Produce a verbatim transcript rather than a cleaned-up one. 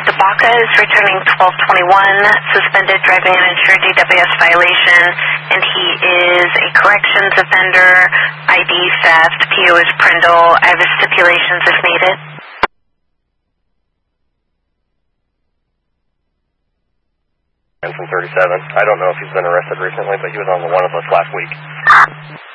DeBaca is returning twelve twenty-one, suspended driving uninsured D W S violation, and he is a corrections offender, I D theft, P O is Prindle. I have his stipulations if needed. From thirty-seven. I don't know if he's been arrested recently, but he was on the one of us last week.